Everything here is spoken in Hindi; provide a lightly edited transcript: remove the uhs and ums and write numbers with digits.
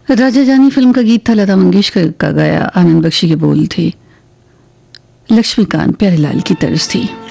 राजा जानी फिल्म का गीत था, लता मंगेशकर का गाया, आनंद बख्शी के बोल थे, लक्ष्मीकांत प्यारेलाल की तर्ज थी।